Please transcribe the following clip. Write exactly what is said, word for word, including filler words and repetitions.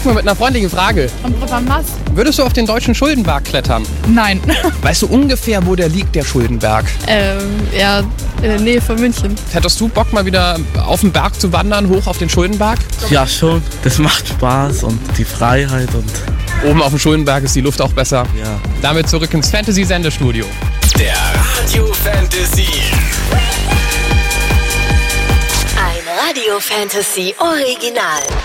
Gucken wir mit einer freundlichen Frage. Und was? Würdest du auf den deutschen Schuldenberg klettern? Nein. Weißt du ungefähr, wo der liegt, der Schuldenberg? ähm, ja, in der Nähe von München. Hättest du Bock, mal wieder auf den Berg zu wandern, hoch auf den Schuldenberg? Ja, schon. Das macht Spaß und die Freiheit und... Oben auf dem Schuldenberg ist die Luft auch besser. Ja. Damit zurück ins Fantasy-Sendestudio. Der Radio Fantasy. Ein Radio Fantasy Original.